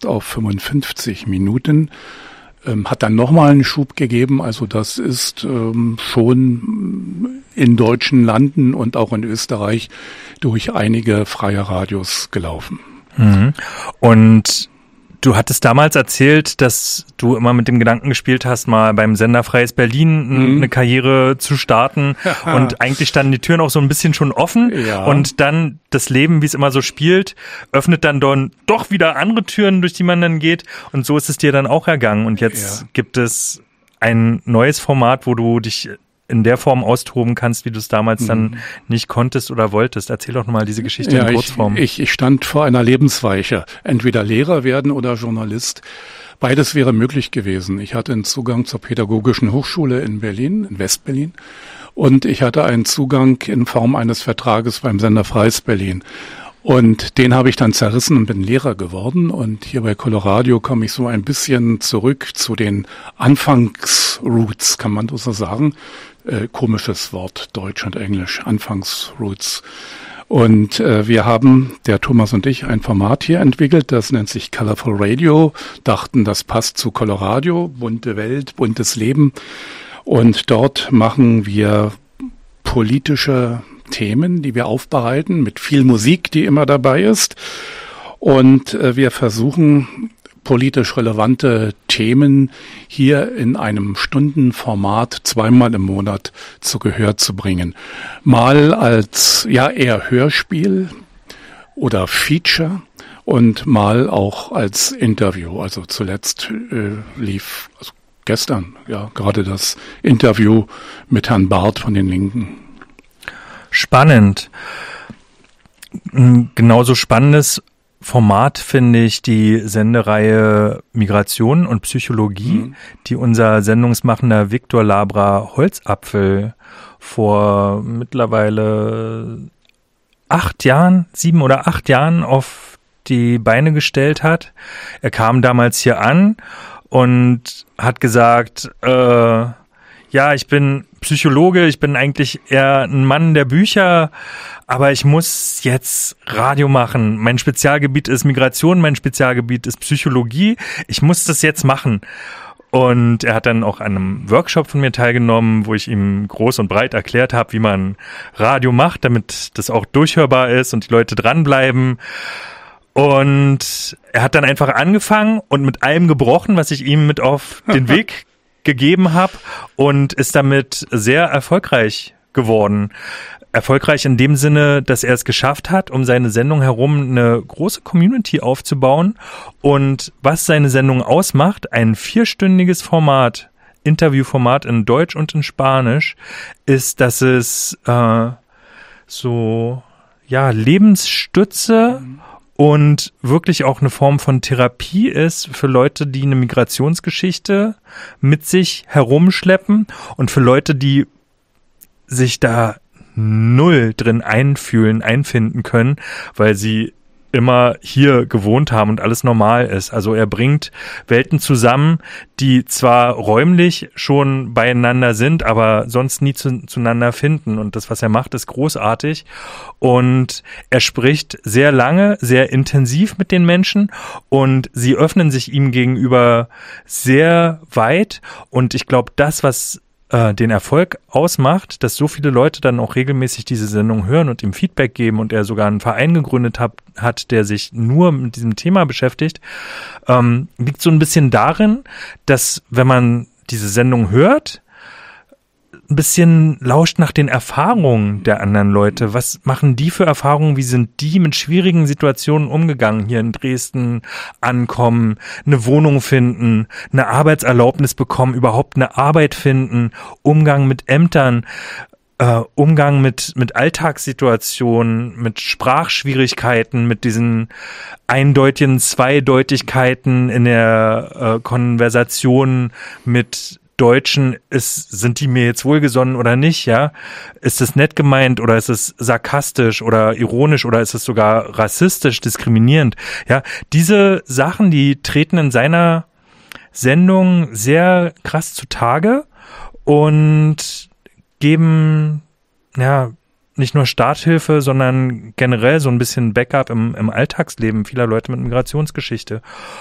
fast auf 55 Minuten. Hat dann nochmal einen Schub gegeben. Also das ist schon in deutschen Landen und auch in Österreich durch einige freie Radios gelaufen. Mhm. Und du hattest damals erzählt, dass du immer mit dem Gedanken gespielt hast, mal beim Sender Freies Berlin eine Karriere zu starten. Und eigentlich standen die Türen auch so ein bisschen schon offen. Ja. Und dann das Leben, wie es immer so spielt, öffnet dann doch wieder andere Türen, durch die man dann geht. Und so ist es dir dann auch ergangen. Und jetzt gibt es ein neues Format, wo du dich in der Form austoben kannst, wie du es damals dann nicht konntest oder wolltest. Erzähl doch nochmal diese Geschichte in Kurzform. Ich stand vor einer Lebensweiche. Entweder Lehrer werden oder Journalist. Beides wäre möglich gewesen. Ich hatte einen Zugang zur Pädagogischen Hochschule in Berlin, in Westberlin. Und ich hatte einen Zugang in Form eines Vertrages beim Sender Freies Berlin. Und den habe ich dann zerrissen und bin Lehrer geworden. Und hier bei Coloradio komme ich so ein bisschen zurück zu den Anfangsroots, kann man das so sagen. Komisches Wort, Deutsch und Englisch, Anfangsroots. Und wir haben, der Thomas und ich, ein Format hier entwickelt, das nennt sich Colorful Radio. Dachten, das passt zu Coloradio, bunte Welt, buntes Leben. Und dort machen wir politische Themen, die wir aufbereiten, mit viel Musik, die immer dabei ist. Und wir versuchen, politisch relevante Themen hier in einem Stundenformat zweimal im Monat zu Gehör zu bringen. Mal als eher Hörspiel oder Feature und mal auch als Interview. Also zuletzt lief gestern gerade das Interview mit Herrn Barth von den Linken. Spannend. Genauso spannendes Format finde ich die Sendereihe Migration und Psychologie, die unser Sendungsmachender Viktor Labra Holzapfel vor mittlerweile 7 oder 8 Jahren auf die Beine gestellt hat. Er kam damals hier an und hat gesagt, ich bin Psychologe, ich bin eigentlich eher ein Mann der Bücher, aber ich muss jetzt Radio machen. Mein Spezialgebiet ist Migration, mein Spezialgebiet ist Psychologie. Ich muss das jetzt machen. Und er hat dann auch an einem Workshop von mir teilgenommen, wo ich ihm groß und breit erklärt habe, wie man Radio macht, damit das auch durchhörbar ist und die Leute dranbleiben. Und er hat dann einfach angefangen und mit allem gebrochen, was ich ihm mit auf den Weg gegeben habe, und ist damit sehr erfolgreich geworden. Erfolgreich in dem Sinne, dass er es geschafft hat, um seine Sendung herum eine große Community aufzubauen. Und was seine Sendung ausmacht, ein 4-stündiges Format, Interviewformat in Deutsch und in Spanisch, ist, dass es Lebensstütze und wirklich auch eine Form von Therapie ist für Leute, die eine Migrationsgeschichte mit sich herumschleppen, und für Leute, die sich da null drin einfinden können, weil sie immer hier gewohnt haben und alles normal ist. Also er bringt Welten zusammen, die zwar räumlich schon beieinander sind, aber sonst nie zueinander finden. Und das, was er macht, ist großartig. Und er spricht sehr lange, sehr intensiv mit den Menschen, und sie öffnen sich ihm gegenüber sehr weit. Und ich glaube, das, was den Erfolg ausmacht, dass so viele Leute dann auch regelmäßig diese Sendung hören und ihm Feedback geben, und er sogar einen Verein gegründet hat, der sich nur mit diesem Thema beschäftigt, liegt so ein bisschen darin, dass, wenn man diese Sendung hört, ein bisschen lauscht nach den Erfahrungen der anderen Leute. Was machen die für Erfahrungen? Wie sind die mit schwierigen Situationen umgegangen? Hier in Dresden ankommen, eine Wohnung finden, eine Arbeitserlaubnis bekommen, überhaupt eine Arbeit finden, Umgang mit Ämtern, Umgang mit Alltagssituationen, mit Sprachschwierigkeiten, mit diesen eindeutigen Zweideutigkeiten in der Konversation mit Deutschen, sind die mir jetzt wohlgesonnen oder nicht, ja? Ist es nett gemeint oder ist es sarkastisch oder ironisch oder ist es sogar rassistisch, diskriminierend? Ja, diese Sachen, die treten in seiner Sendung sehr krass zutage und geben, nicht nur Starthilfe, sondern generell so ein bisschen Backup im Alltagsleben vieler Leute mit Migrationsgeschichte.